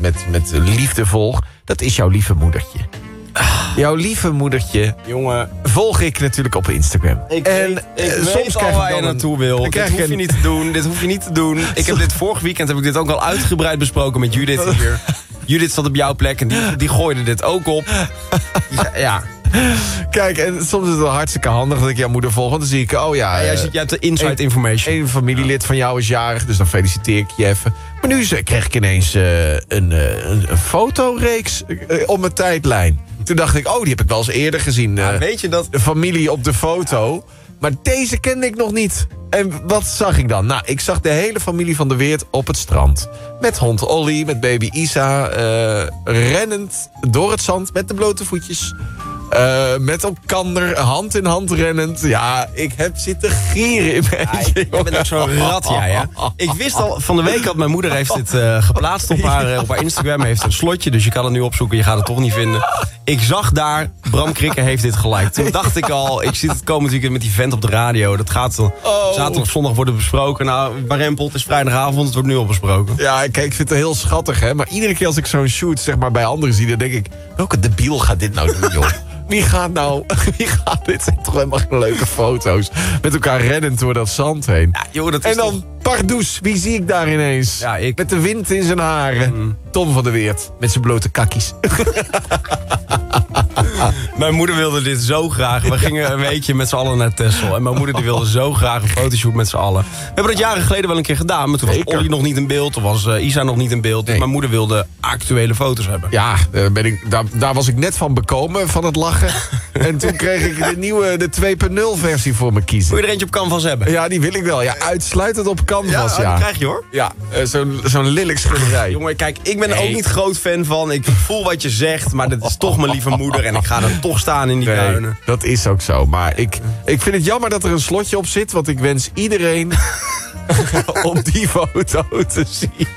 met liefde volg... dat is jouw lieve moedertje. Jouw lieve moedertje, jongen, volg ik natuurlijk op Instagram. Ik weet al waar je naartoe wil. Dit hoef je niet te doen. Dit hoef je niet te doen. Ik heb dit vorig weekend heb ik dit ook al uitgebreid besproken met Judith hier. Judith zat op jouw plek en die gooide dit ook op. Ja. Kijk, en soms is het wel hartstikke handig dat ik jouw moeder volg. Want dan zie ik, jij hebt de inside information. Een familielid van jou is jarig, dus dan feliciteer ik je even. Maar nu kreeg ik ineens een fotoreeks op mijn tijdlijn. Toen dacht ik, die heb ik wel eens eerder gezien. Weet je dat? De familie op de foto. Maar deze kende ik nog niet. En wat zag ik dan? Nou, ik zag de hele familie van de Weert op het strand. Met hond Olly, met baby Isa. Rennend door het zand met de blote voetjes. Met elkander, hand in hand rennend. Ja, ik heb zitten gieren in mijn Ik ben ook zo'n rat, ja. Ik wist al, van de week had mijn moeder heeft dit geplaatst op haar Instagram. Heeft een slotje, dus je kan het nu opzoeken. Je gaat het toch niet vinden. Ik zag daar, Bram Krikke heeft dit geliked. Toen dacht ik al, ik zit het komend weekend met die vent op de radio. Dat gaat zaterdag of zondag worden besproken. Nou, Barempel, het is vrijdagavond, het wordt nu al besproken. Ja, kijk, ik vind het heel schattig, hè. Maar iedere keer als ik zo'n shoot zeg maar, bij anderen zie, dan denk ik... welke debiel gaat dit nou doen, joh? Wie gaat dit zijn toch helemaal geen leuke foto's. Met elkaar rennend door dat zand heen. Ja, joh, dat is en dan, pardoes, wie zie ik daar ineens? Ja, ik. Met de wind in zijn haren. Tom van der Weert, met zijn blote kakkies. Mijn moeder wilde dit zo graag. We gingen een weekje met z'n allen naar Texel. En mijn moeder die wilde zo graag een fotoshoot met z'n allen. We hebben dat jaren geleden wel een keer gedaan. Maar toen was Olly nog niet in beeld. Toen was Isa nog niet in beeld. Nee. Dus mijn moeder wilde actuele foto's hebben. Ja, daar was ik net van bekomen, van het lachen. En toen kreeg ik de 2.0 versie voor me kiezen. Wil je er eentje op Canvas hebben? Ja, die wil ik wel. Ja, uitsluitend op Canvas, ja. Die krijg je, hoor. Ja, zo'n lelijk schilderij. Jongen, kijk, ik ben er ook niet groot fan van. Ik voel wat je zegt, maar dat is toch mijn lieve moeder. En ik ga er toch staan in die duinen. Dat is ook zo. Maar ik vind het jammer dat er een slotje op zit. Want ik wens iedereen om die foto te zien.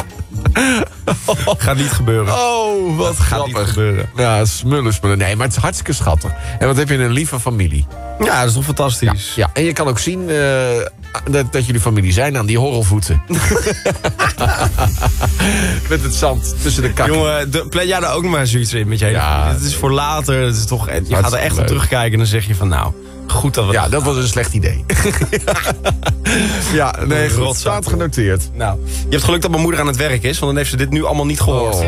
Gaat niet gebeuren. Oh, wat grappig. Gaat niet gebeuren. Ja, smullen. Nee, maar het is hartstikke schattig. En wat heb je een lieve familie. Ja, dat is toch fantastisch. Ja. En je kan ook zien dat jullie familie zijn aan die horrelvoeten. Met het zand tussen de kakken. Jongen, plan jij daar ook nog maar zoiets in met je hele familie? Het is voor later. Het is toch, je gaat er echt op terugkijken en dan zeg je van nou... Goed dat we dat was een slecht idee. Ja, nee, goed, staat genoteerd. Nou, je hebt geluk dat mijn moeder aan het werk is, want dan heeft ze dit nu allemaal niet gehoord.